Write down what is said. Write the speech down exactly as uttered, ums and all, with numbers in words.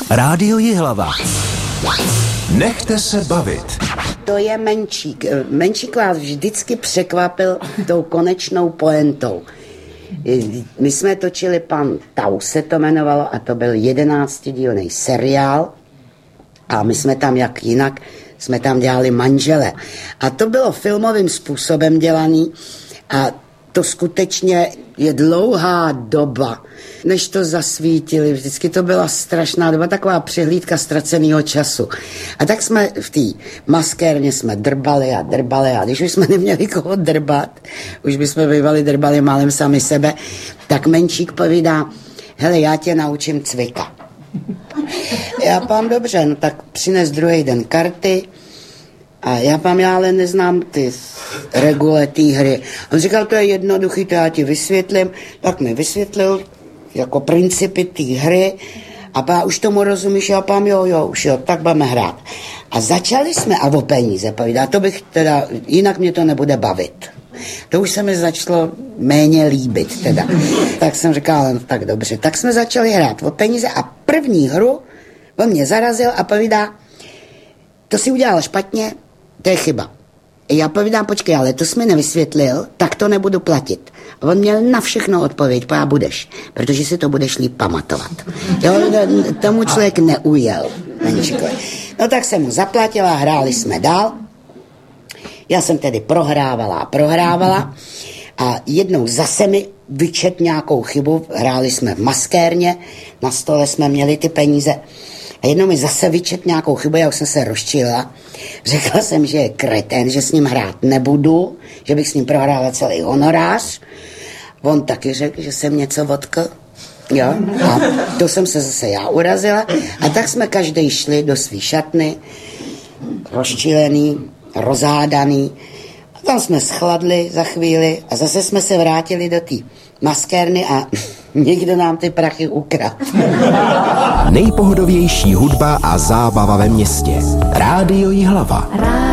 Rádio Jihlava. Nechte se bavit. To je Menšík. Menšík vás vždycky překvapil tou konečnou pointou. My jsme točili Pan Tau, se to jmenovalo, a to byl jedenáctidílný seriál. A my jsme tam, jak jinak, jsme tam dělali manžele. A to bylo filmovým způsobem dělaný a to skutečně je dlouhá doba, než to zasvítili. Vždycky to byla strašná doba, taková přehlídka ztraceného času. A tak jsme v té maskérně jsme drbali a drbali a když už jsme neměli koho drbat, už bychom bývali drbali málem sami sebe, tak Menšík povídá, hele, já tě naučím cvika. Já pám dobře, no tak přines druhý den karty a já pám, já ale neznám ty regule té hry. On říkal, to je jednoduchý, to já ti vysvětlím, tak mi vysvětlil jako principy té hry a pá, už tomu rozumíš, já pám, jo, jo, už jo, tak budeme hrát. A začali jsme, a o peníze povídá, to bych teda, jinak mě to nebude bavit. To už se mi začalo méně líbit teda. Tak jsem říkal, no, tak dobře. Tak jsme začali hrát o peníze a první hru on mě zarazil a povídá, to si udělal špatně, to je chyba. Já povídám, počkej, ale to jsi mi nevysvětlil, tak to nebudu platit. A on měl na všechno odpověď, pojá budeš, protože si to budeš líp pamatovat. Jo, tomu člověk neujel. No tak jsem mu zaplatila, hráli jsme dál. Já jsem tedy prohrávala a prohrávala a jednou zase mi vyčet nějakou chybu, hráli jsme v maskérně, na stole jsme měli ty peníze a jednou mi zase vyčet nějakou chybu, já už jsem se rozčilila, řekla jsem, že je kretén, že s ním hrát nebudu, že bych s ním prohrála celý honorář, on taky řekl, že jsem něco odkl, jo, a to jsem se zase já urazila a tak jsme každý šli do svý šatny, rozčilený, rozhádaný. A tam jsme schladli za chvíli a zase jsme se vrátili do té maskérny a někdo nám ty prachy ukradl. Nejpohodovější hudba a zábava ve městě. Rádio Jihlava.